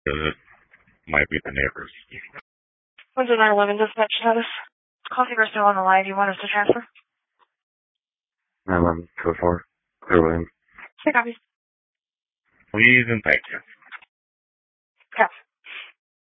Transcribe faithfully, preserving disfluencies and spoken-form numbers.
Because it might be the neighbors. When's the nine eleven dispatch status? Coffee are still on the line. Do you want us to transfer? nine eleven, two four, clear William. Say copy. Please and thank you.